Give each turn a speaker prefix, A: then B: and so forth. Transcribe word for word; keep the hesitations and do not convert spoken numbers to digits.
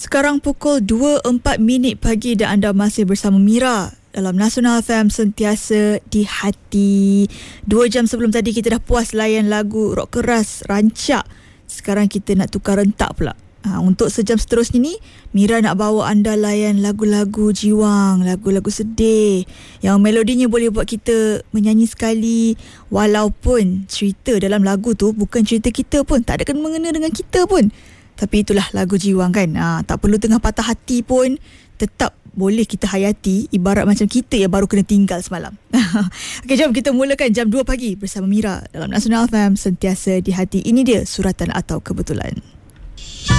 A: Sekarang pukul dua empat minit pagi dan anda masih bersama Mira dalam Nasional F M, sentiasa di hati. Dua jam sebelum tadi kita dah puas layan lagu rock keras, rancak. Sekarang kita nak tukar rentak pula. Ha, untuk sejam seterusnya ni, Mira nak bawa anda layan lagu-lagu jiwang, lagu-lagu sedih yang melodinya boleh buat kita menyanyi sekali, walaupun cerita dalam lagu tu bukan cerita kita pun, tak ada kena mengena dengan kita pun. Tapi itulah lagu jiwang kan. Ha, tak perlu tengah patah hati pun, tetap boleh kita hayati, ibarat macam kita yang baru kena tinggal semalam. Okey, jom kita mulakan jam dua pagi bersama Mira dalam Nasional F M, sentiasa di hati. Ini dia Suratan atau Kebetulan.